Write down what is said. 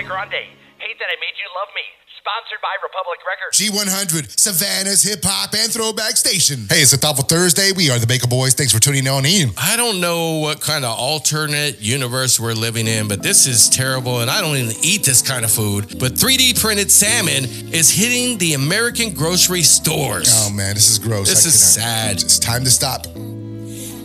Grande. Hate That I Made You Love Me. Sponsored by Republic Records. G100, Savannah's hip hop and throwback station. Hey, it's a Thoughtful Thursday. We are the Baker Boys. Thanks for tuning on in. I don't know what kind of alternate universe we're living in, but this is terrible, and I don't even eat this kind of food. But 3D printed salmon is hitting the American grocery stores. Oh, man, this is gross. This is sad. It's time to stop.